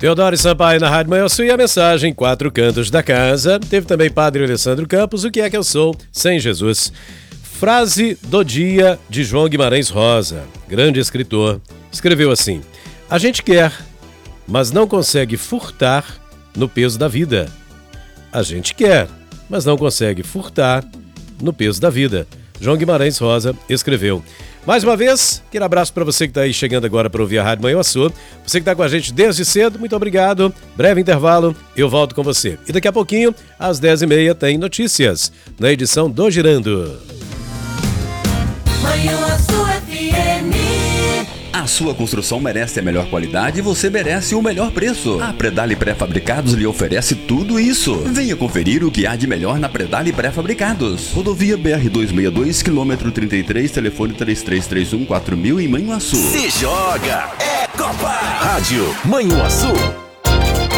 Teodoro Sampaio na Rádio Manhã Sul e a mensagem Quatro Cantos da Casa. Teve também Padre Alessandro Campos, o que é que eu sou sem Jesus? Frase do dia de João Guimarães Rosa, grande escritor. Escreveu assim: a gente quer, mas não consegue furtar no peso da vida. A gente quer, mas não consegue furtar no peso da vida. João Guimarães Rosa escreveu. Mais uma vez, aquele abraço para você que está aí chegando agora para ouvir a Rádio Manhã Sul. Você que está com a gente desde cedo, muito obrigado. Breve intervalo, eu volto com você. E daqui a pouquinho, às 10h30, tem notícias na edição do Girando. Manhã Sul FM. A sua construção merece a melhor qualidade e você merece o melhor preço. A Predale Pré-Fabricados lhe oferece tudo isso. Venha conferir o que há de melhor na Predale Pré-Fabricados. Rodovia BR-262, quilômetro 33, telefone 3331-4000 em Manhuaçu. Se joga, é Copa! Rádio Manhuaçu.